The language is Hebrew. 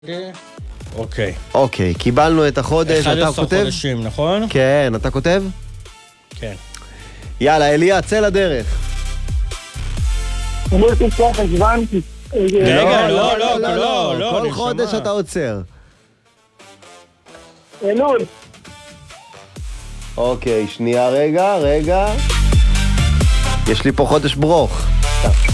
אוקיי. אוקיי, קיבלנו את החודש, אתה 11 כותב? חודשים, נכון? כן, אתה כותב? כן. יאללה, אליה, צא לדרך. אמור תפתח חשבן. רגע, לא, כל נשמה. חודש אתה עוצר. אלול. אוקיי, שנייה, רגע. יש לי פה חודש ברוך.